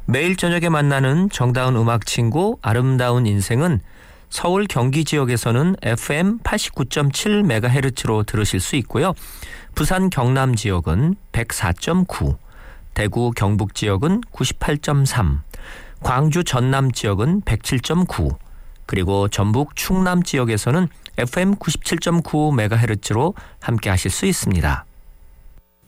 매일 저녁에 만나는 정다운 음악친구 아름다운 인생은 서울 경기 지역에서는 FM 89.7MHz로 들으실 수 있고요. 부산 경남 지역은 104.9, 대구 경북 지역은 98.3, 광주 전남 지역은 107.9, 그리고 전북 충남 지역에서는 FM 97.9MHz로 함께 하실 수 있습니다.